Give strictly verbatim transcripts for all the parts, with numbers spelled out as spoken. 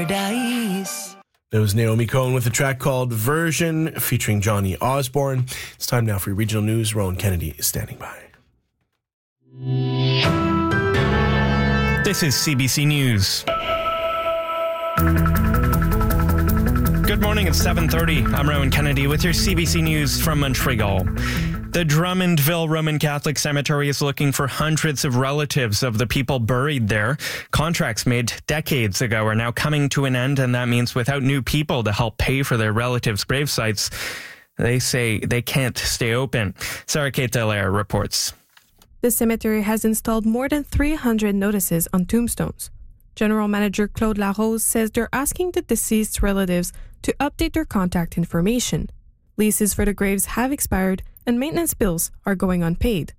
That was Naomi Cohen with a track called Version featuring Johnny Osborne. It's time now for your regional news. Rowan Kennedy is standing by. This is C B C News. Good morning, it's seven thirty. I'm Rowan Kennedy with your C B C News from Montreal. The Drummondville Roman Catholic Cemetery is looking for hundreds of relatives of the people buried there. Contracts made decades ago are now coming to an end, and that means without new people to help pay for their relatives' grave sites, they say they can't stay open. Sarah Kate Dallaire reports. The cemetery has installed more than three hundred notices on tombstones. General Manager Claude Larose says they're asking the deceased relatives to update their contact information. Leases for the graves have expired and maintenance bills are going unpaid.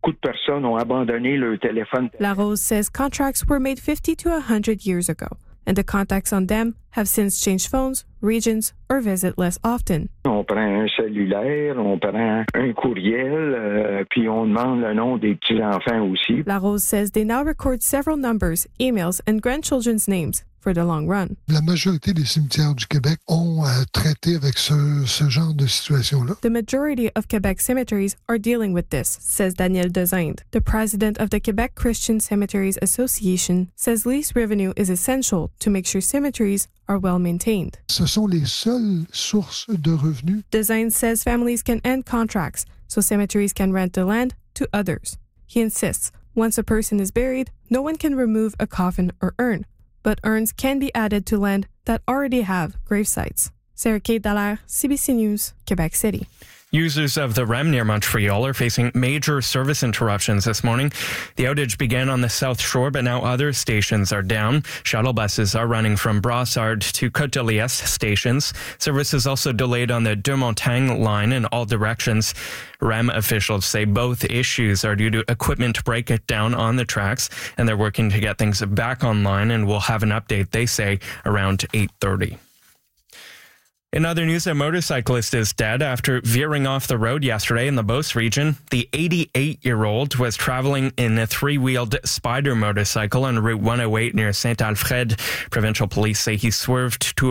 Larose says contracts were made fifty to one hundred years ago, and the contacts on them have since changed phones, regions, or visit less often. On prend un cellulaire, on prend un courriel, euh, puis on demande le nom des petits-enfants aussi. Larose says they now record several numbers, emails, and grandchildren's names for the long run. La majorité des cimetières du Québec ont à traiter avec ce, ce genre de situation-là. The majority of Quebec cemeteries are dealing with this, says Daniel Dezinde. The president of the Quebec Christian Cemeteries Association says lease revenue is essential to make sure cemeteries are well maintained. Ce sont les seules sources de revenus. Dezinde says families can end contracts, so cemeteries can rent the land to others. He insists, once a person is buried, no one can remove a coffin or urn, but urns can be added to land that already have grave sites. Sarah Kate Dallaire, C B C News, Quebec City. Users of the R E M near Montreal are facing major service interruptions this morning. The outage began on the South Shore, but now other stations are down. Shuttle buses are running from Brossard to Côte de Liesse stations. Service is also delayed on the Deux Montagnes line in all directions. R E M officials say both issues are due to equipment breakdown on the tracks, and they're working to get things back online, and we'll have an update, they say, around eight thirty. In other news, a motorcyclist is dead after veering off the road yesterday in the Beauce region. The eighty-eight-year-old was traveling in a three-wheeled Spider motorcycle on Route one oh eight near Saint-Alfred. Provincial police say he swerved to